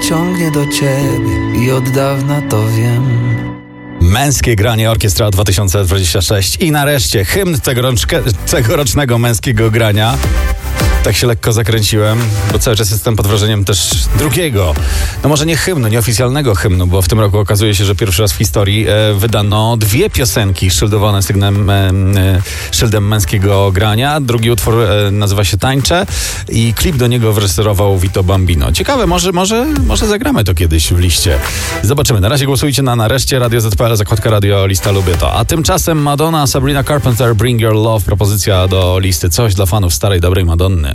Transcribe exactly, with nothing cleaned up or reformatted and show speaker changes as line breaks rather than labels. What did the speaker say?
ciągnie do ciebie i od dawna to wiem.
Męskie granie Orkiestra dwa tysiące dwudziesty szósty i nareszcie hymn tegoroczke, tegorocznego męskiego grania. Tak się lekko zakręciłem, bo cały czas jestem pod wrażeniem też drugiego, no może nie hymnu, nieoficjalnego hymnu, bo w tym roku okazuje się, że pierwszy raz w historii e, wydano dwie piosenki szyldowane sygnem, e, e, szyldem męskiego grania. Drugi utwór e, nazywa się Tańczę i klip do niego wyreżyserował Vito Bambino. Ciekawe, może, może, może zagramy to kiedyś w liście. Zobaczymy. Na razie głosujcie na nareszcie Radio Z P L, zakładka Radio, lista lubię to. A tymczasem Madonna, Sabrina Carpenter, Bring Your Love, propozycja do listy. Coś dla fanów starej, dobrej Madonny.